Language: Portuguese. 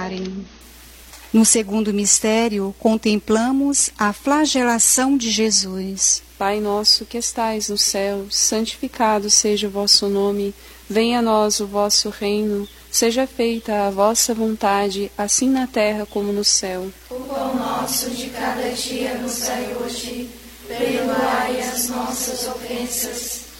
glorificarem. No segundo mistério, contemplamos a flagelação de Jesus. Pai nosso que estais no céu, santificado seja o vosso nome. Venha a nós o vosso reino. Seja feita a vossa vontade, assim na terra como no céu. O pão nosso de cada dia nos dai hoje. Perdoai as nossas ofensas,